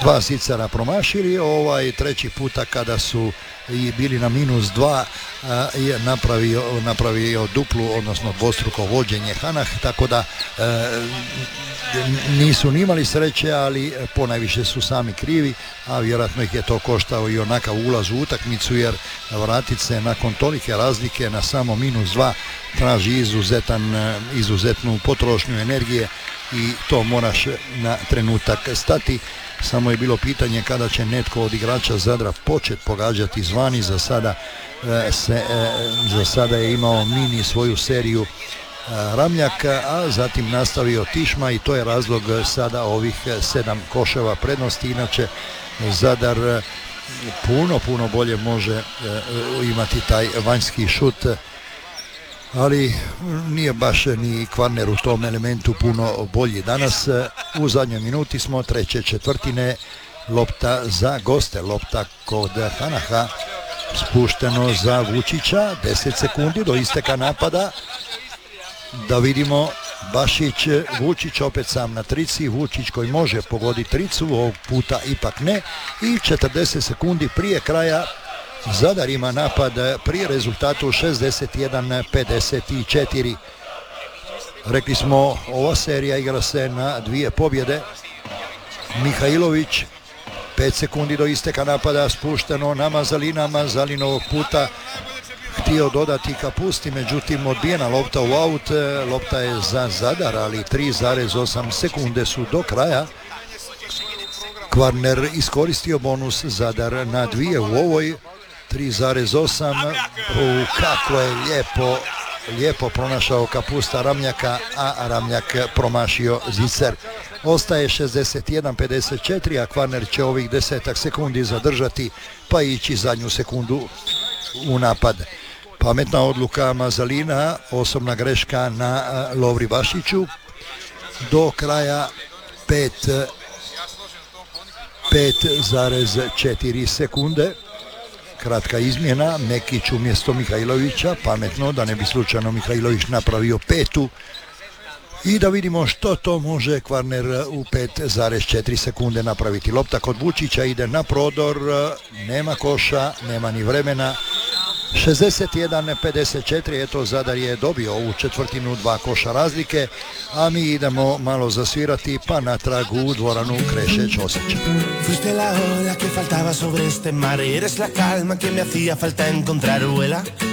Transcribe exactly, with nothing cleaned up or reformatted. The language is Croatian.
dva sicara promašili, ovaj treći puta kada su i bili na minus dva je napravio, napravio duplu, odnosno dvostruko vođenje Hanah, tako da e, nisu ni imali sreće, ali ponajviše su sami krivi, a vjerojatno ih je to koštao i onakav ulaz u utakmicu, jer vratit se nakon tolike razlike na samo minus dva traži izuzetan, izuzetnu potrošnju energije i to moraš na trenutak stati. Samo je bilo pitanje kada će netko od igrača Zadra početi pogađati zvani. Za sada, se, za sada je imao mini svoju seriju Ramljak, a zatim nastavio Tišma i to je razlog sada ovih sedam koševa prednosti. Inače Zadar puno, puno bolje može imati taj vanjski šut, ali nije baš ni Kvarner u tom elementu puno bolji. Danas u zadnjoj minuti smo treće četvrtine, lopta za goste, lopta kod Hanaha, spušteno za Vučića, deset sekundi do isteka napada. Da vidimo, Bašić, Vučić opet sam na trici, Vučić koji može pogoditi tricu, ovog puta ipak ne, i četrdeset sekundi prije kraja Zadar ima napad pri rezultatu šezdeset jedan pedeset četiri. Rekli smo, ova serija igra se na dvije pobjede. Mihajlović, pet sekundi do isteka napada, spušteno na Mazalina. Mazalin ovog puta htio dodati ka pusti, međutim odbijena lopta u aut. Lopta je za Zadar, ali tri zarez osam sekunde su do kraja. Kvarner iskoristio bonus, Zadar na dvije u ovoj. tri zarez osam, u kako je lijepo, lijepo pronašao kapusta Ramljaka, a Ramljak promašio zicer. Ostaje šezdeset jedan pedeset četiri, a Kvarner će ovih desetak sekundi zadržati pa ići zadnju sekundu u napad. Pametna odluka Mazalina, osobna greška na Lovri Bašiću. Do kraja pet zarez četiri sekunde. Kratka izmjena, Mekić umjesto Mihajlovića, pametno da ne bi slučajno Mihajlović napravio petu. I da vidimo što to može Kvarner u pet zarez četiri sekunde napraviti. Lopta kod Vučića ide na prodor, nema koša, nema ni vremena. šezdeset jedan pedeset četiri, eto Zadar je dobio ovu četvrtinu, dva koša razlike, a mi idemo malo zasvirati pa natrag u dvoranu Kreše Ćosića. Fuiste la ola que faltaba sobre este mar, eres la calma que me hacía falta encontrar, vuela.